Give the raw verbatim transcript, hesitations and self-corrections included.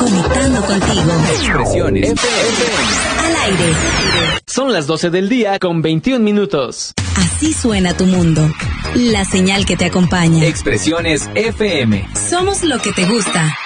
conectando contigo. Expresiones F M. Al aire. Son las doce del día con veintiún minutos. Así suena tu mundo. La señal que te acompaña. Expresiones F M. Somos lo que te gusta.